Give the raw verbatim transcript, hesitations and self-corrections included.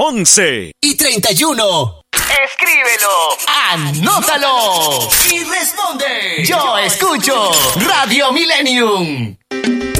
once y treinta y uno. Escríbelo, anótalo y responde. Yo escucho Radio Millennium.